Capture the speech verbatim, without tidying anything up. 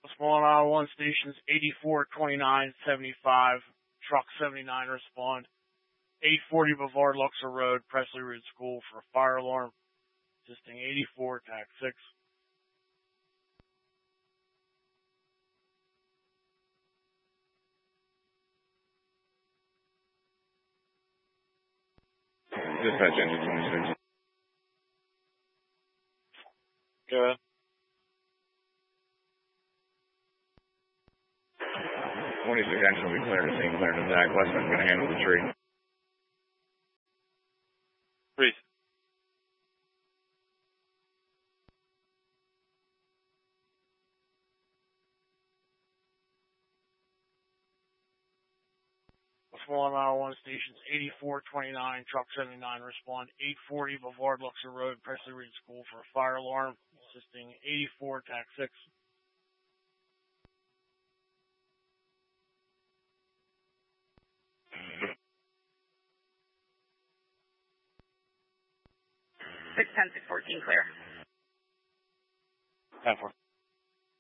Small Isle one stations eighty-four twenty-nine seventy-five, truck seventy-nine respond. eight forty Bavard Luxor Road, Presley Road School for a fire alarm. Assisting eighty-four, tax six. Dispatch engine twenty-six. Go ahead. twenty-six action will be cleared to scene, cleared to Zach Westman, going to handle the tree. Breathe. Small Isle one stations eighty-four twenty-nine, truck seventy-nine respond. eight forty Bavard Luxor Road, Presley Reed School for a fire alarm. Assisting eighty-four, tax six. six ten, six fourteen, clear. ten four.